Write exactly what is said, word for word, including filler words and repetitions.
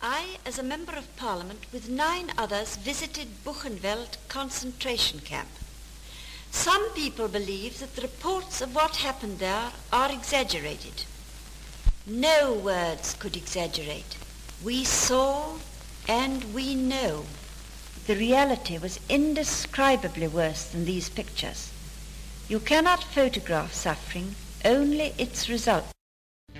I, as a Member of Parliament, with nine others, visited Buchenwald concentration camp. Some people believe that the reports of what happened there are exaggerated. No words could exaggerate. We saw and we know. The reality was indescribably worse than these pictures. You cannot photograph suffering, only its result.